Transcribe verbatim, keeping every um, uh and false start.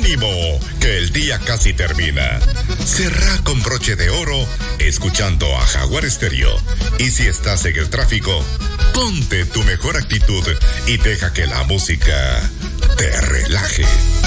¡Ánimo! Que el día casi termina. Cerrá con broche de oro escuchando a Jaguar Estéreo. Y si estás en el tráfico, ponte tu mejor actitud y deja que la música te relaje.